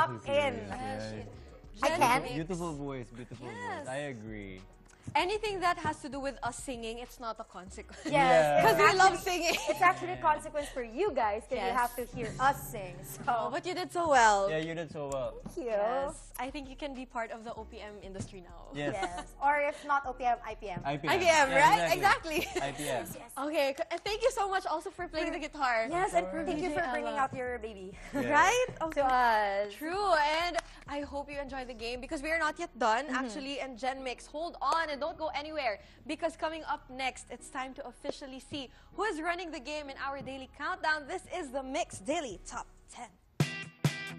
lock in. I can. Beautiful voice, beautiful voice. I agree. Anything that has to do with us singing, it's not a consequence. Yes, Because we love singing. It's actually a consequence for you guys because you have to hear us sing. So, But you did so well. Yeah, you did so well. thank you. Yes. I think you can be part of the OPM industry now. Yes. Yes. Or if not OPM, IPM. IPM. IPM, Yeah, right? Exactly. IPM. Okay, thank you so much also for playing the guitar. Yes, and thank you for DJ bringing Ella. out your baby. Yeah. Right? To us. True, and I hope you enjoy the game because we are not yet done, actually. And Gen Mix, hold on and don't go anywhere because coming up next, it's time to officially see who is running the game in our daily countdown. This is the Mix Daily Top 10.